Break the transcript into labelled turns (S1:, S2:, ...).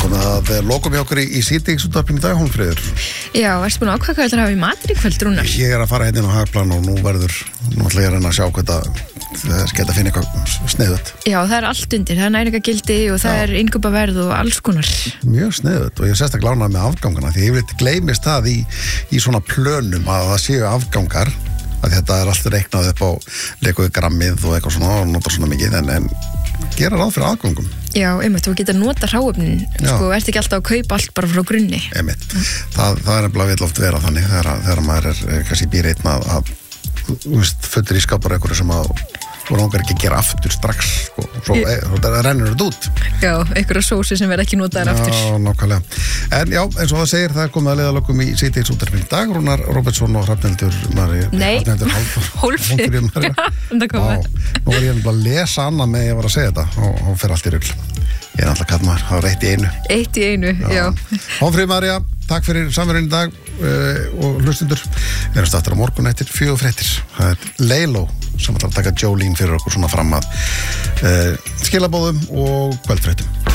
S1: komið að lokum hjá okkur í síðdegisútvarpinu í dag, Hólmfríður.
S2: Já, ertu búin að ákveða hvað ætlar að hafa í matinn í kvöld, Rúnar?
S1: Ég er að fara hérna á Hagplan og nú ætla ég að reyna að sjá hvað það geta að finna eitthvað sniðut.
S2: Já, það er allt undir, það er næringagildi og það er innkaupaverð og alls konar.
S1: Mjög sniðut og ég er sérstaklega ánægður með afgangana því ég vil gleymist það í svona plönum að það séu afgangar, að þetta er allt reiknað upp á leikuðu grammið og eitthvað svona og notar svona mikið en gera ráð fyrir aðgangum. Já,
S2: einmitt, þú getur nota hráefnin, sko, ert ekki alltaf að kaupa allt bara frá grunni.
S1: Einmitt, það er nefnilega vill oft vera þannig þegar maður er kannski býr einn að fötur í skapar einhverju sem að og langar ekki að gera aftur strax sko. Svo rennur þetta út.
S2: Já, einhverja sósi sem verð ekki notaðar aftur.
S1: Já, nákvæmlega. En já, eins og það segir, það er komið að leiðalokum í síðdegisútvarpinu í dag. Rúnar Róbertsson og Hrafnhildur
S2: Hólmfríður.
S1: Nú var ég að lesa annað með ég var að segja þetta og fer allt í rugl. Ég er alltaf kallmaður, það var eitt í einu.
S2: Eitt í einu, já.
S1: Hólmfríður María, takk fyrir samverðinu í dag og hlustundur. Við erum státtur á morgun eftir 4 fréttir. Það er Leiló sem ætlar að taka Jolene fyrir okkur svona fram að skilabóðum og kvöldfréttum.